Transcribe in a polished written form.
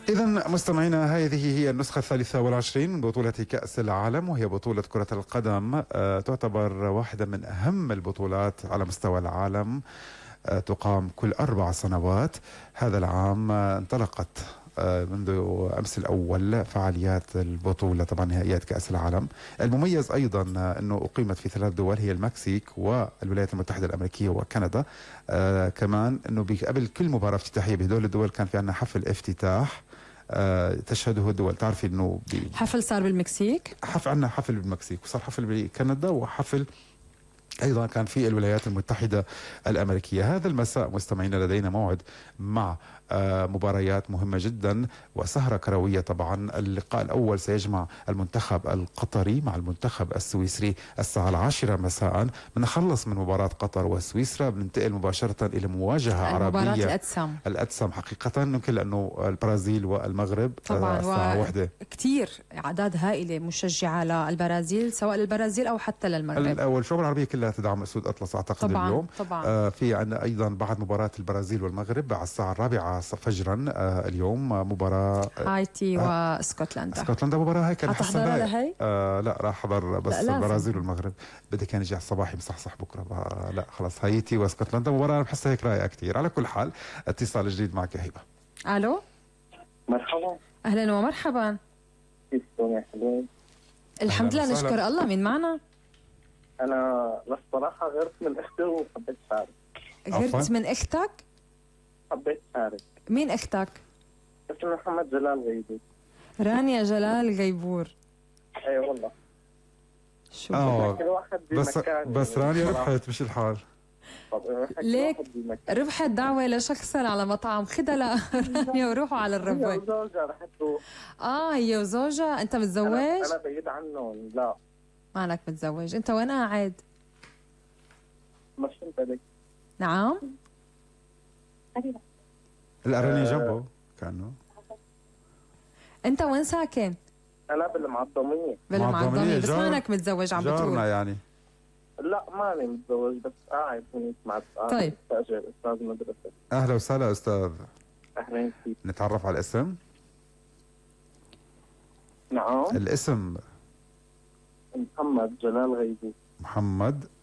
إذا مستمعينا، هذه هي النسخة 23 من بطولة كأس العالم، وهي بطولة كرة القدم تعتبر واحدة من أهم البطولات على مستوى العالم. تقام كل 4 سنوات. هذا العام انطلقت منذ أمس الأول فعاليات البطولة، طبعا نهائيات كأس العالم. المميز أيضا أنه أقيمت في 3 دول، هي المكسيك والولايات المتحدة الأمريكية وكندا. كمان أنه قبل كل مباراة افتتاحية بهدول الدول كان في عندنا حفل افتتاح تشهده الدول. تعرفي أنه حفل صار بالمكسيك، عندنا حفل بالمكسيك، وصار حفل بكندا، وحفل أيضا كان في الولايات المتحدة الأمريكية. هذا المساء مستمعينا لدينا موعد مع مباريات مهمة جدا وسهرة كروية. طبعا اللقاء الأول سيجمع المنتخب القطري مع المنتخب السويسري الساعة 10 مساء. بنخلص من مباراة قطر وسويسرا بننتقل مباشرة إلى مواجهة عربية الأدسم حقيقة، يمكن لأنه البرازيل والمغرب طبعا الساعة 1. كتير أعداد هائلة مشجعة للبرازيل، سواء للبرازيل أو حتى للمغرب. والشعوب العربية كلها تدعم أسود أطلس أعتقد طبعاً اليوم. طبعا في عندنا أيضا بعد مباراة البرازيل والمغرب على الساعة 4 فجرا اليوم مباراة هايتي واسكتلندا. اسكتلندا مباراة هيك أنا حتحضرها لهي؟ لا راح أحضر بس البرازيل والمغرب. بدي كان يجي على الصباحي مصحصح بكرة. لا خلاص، هايتي واسكتلندا مباراة أنا بحسها هيك رايقة كثير. على كل حال اتصال جديد معك يا هبة. ألو، مرحبا. أهلا ومرحبا. كيفكم يا حلوين؟ الحمد لله نشكر الله. مين معنا؟ أنا الصراحة غيرت من أختي وحبيت شارك. غيرت من أختك؟ حبيت شارك. مين أختك؟ اسمي محمد جلال غيبور. رانيا جلال غيبور. أي والله. شو كل واحد بمكان. بس رانيا ربحت مش الحال. ليك ربحت دعوة لشخصا على مطعم، خدها لرانيا وروحوا على الربوي. هي وزوجها رح تروح. هي وزوجها. أنت متزوج؟ أنا بعيد عنهم. لا مالك متزوج. أنت وين قاعد؟ مش انت لك. نعم؟ الأراني جنبه كأنه. أنت وين ساكن؟ أنا بالمعظمية. بالمعظمية، بس مانك متزوج عم بتقول. جارنا يعني. لا ماني متزوج، بس قاعد هنيك مع طيب. أستاذ مدرسة. أهلا وسهلا أستاذ. أهلا فيك. نتعرف على الاسم؟ نعم. الاسم؟ محمد جلال غيبور. محمد